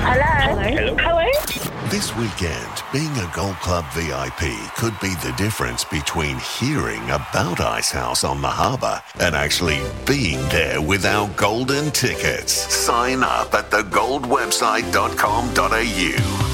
Hello. Hello. This weekend, being a Golf Club VIP could be the difference between hearing about Icehouse on the harbour and actually being there with our golden tickets. Sign up at thegoldwebsite.com.au.